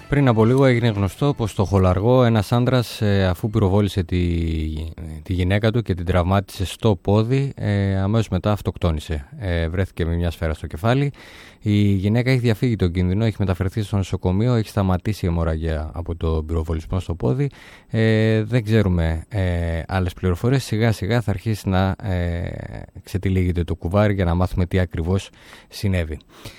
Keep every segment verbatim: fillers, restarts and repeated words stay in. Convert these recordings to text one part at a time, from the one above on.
Πριν από λίγο έγινε γνωστό πως στο Χολαργό ένας άντρας, ε, αφού πυροβόλησε τη, τη γυναίκα του και την τραυμάτισε στο πόδι, ε, αμέσως μετά αυτοκτόνησε. Ε, βρέθηκε με μια σφαίρα στο κεφάλι. Η γυναίκα έχει διαφύγει τον κίνδυνο, έχει μεταφερθεί στο νοσοκομείο, έχει σταματήσει η αιμορραγία από τον πυροβολισμό στο πόδι. Ε, δεν ξέρουμε ε, άλλες πληροφορίες. Σιγά σιγά θα αρχίσει να ε, ξετυλίγεται το κουβάρι για να μάθουμε τι ακριβώς συνέβη.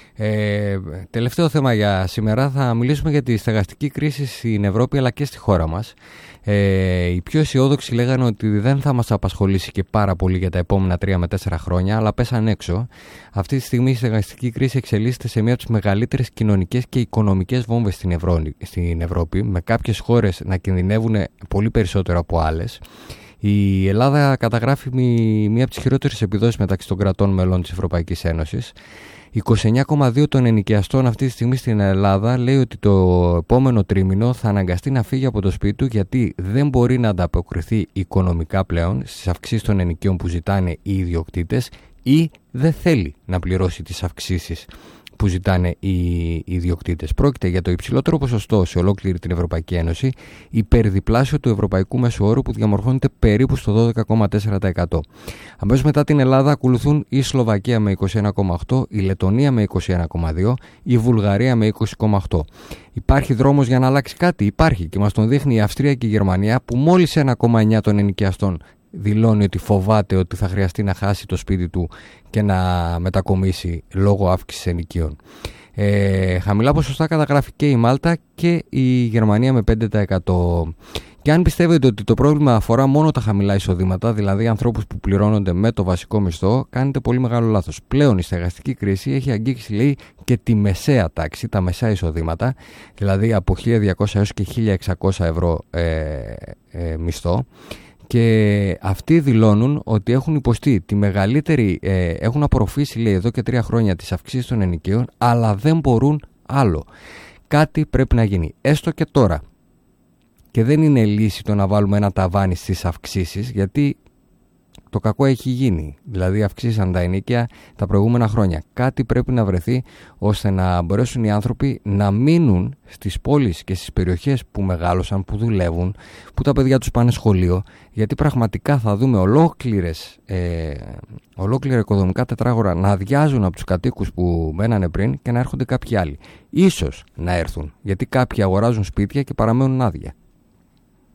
Ε, τελευταίο θέμα για σήμερα, θα μιλήσουμε για τη στεγαστική κρίση στην Ευρώπη αλλά και στη χώρα μας. Ε, οι πιο αισιόδοξοι λέγανε ότι δεν θα μας απασχολήσει και πάρα πολύ για τα επόμενα τρία με τέσσερα χρόνια, αλλά πέσαν έξω. Αυτή τη στιγμή η στεγαστική κρίση εξελίσσεται σε μία από τις μεγαλύτερες κοινωνικές και οικονομικές βόμβες στην, Ευρώ, στην Ευρώπη, με κάποιες χώρες να κινδυνεύουν πολύ περισσότερο από άλλες. Η Ελλάδα καταγράφει μία από τις χειρότερες επιδόσεις μεταξύ των κρατών μελών της Ευρωπαϊκής Ένωσης. είκοσι εννέα κόμμα δύο των ενοικιαστών αυτή τη στιγμή στην Ελλάδα λέει ότι το επόμενο τρίμηνο θα αναγκαστεί να φύγει από το σπίτι του γιατί δεν μπορεί να ανταποκριθεί οικονομικά πλέον στις αυξήσεις των ενοικίων που ζητάνε οι ιδιοκτήτες ή δεν θέλει να πληρώσει τις αυξήσεις που ζητάνε οι ιδιοκτήτες. Πρόκειται για το υψηλότερο ποσοστό σε ολόκληρη την Ευρωπαϊκή Ένωση, υπερδιπλάσιο του ευρωπαϊκού μέσου όρου που διαμορφώνεται περίπου στο δώδεκα κόμμα τέσσερα τοις εκατό. Αμέσως μετά την Ελλάδα ακολουθούν η Σλοβακία με είκοσι ένα κόμμα οκτώ τοις εκατό, η Λετωνία με είκοσι ένα κόμμα δύο τοις εκατό, η Βουλγαρία με είκοσι κόμμα οκτώ τοις εκατό. Υπάρχει δρόμος για να αλλάξει κάτι? Υπάρχει, και μας τον δείχνει η Αυστρία και η Γερμανία, που μόλις ένα κόμμα εννέα των ενοικιαστών δηλώνει ότι φοβάται ότι θα χρειαστεί να χάσει το σπίτι του και να μετακομίσει λόγω αύξησης ενοικίων. Ε, χαμηλά ποσοστά καταγράφει και η Μάλτα και η Γερμανία με πέντε τοις εκατό. Και αν πιστεύετε ότι το πρόβλημα αφορά μόνο τα χαμηλά εισοδήματα, δηλαδή ανθρώπους που πληρώνονται με το βασικό μισθό, κάνετε πολύ μεγάλο λάθος. Πλέον η στεγαστική κρίση έχει αγγίξει, λέει, και τη μεσαία τάξη, τα μεσαία εισοδήματα, δηλαδή από χίλια διακόσια έως και χίλια εξακόσια ευρώ ε, ε, μισθό. Και αυτοί δηλώνουν ότι έχουν υποστεί τη μεγαλύτερη, ε, έχουν απορροφήσει, λέει, εδώ και τρία χρόνια τις αυξήσεις των ενοικίων, αλλά δεν μπορούν άλλο. Κάτι πρέπει να γίνει, έστω και τώρα. Και δεν είναι λύση το να βάλουμε ένα ταβάνι στις αυξήσεις, γιατί το κακό έχει γίνει. Δηλαδή αυξήσαν τα ενοίκια τα προηγούμενα χρόνια. Κάτι πρέπει να βρεθεί ώστε να μπορέσουν οι άνθρωποι να μείνουν στις πόλεις και στις περιοχές που μεγάλωσαν, που δουλεύουν, που τα παιδιά τους πάνε σχολείο, γιατί πραγματικά θα δούμε ολόκληρες, ε, ολόκληρα οικοδομικά τετράγωνα να αδειάζουν από τους κατοίκους που μένανε πριν και να έρχονται κάποιοι άλλοι. Ίσως να έρθουν, γιατί κάποιοι αγοράζουν σπίτια και παραμένουν άδεια.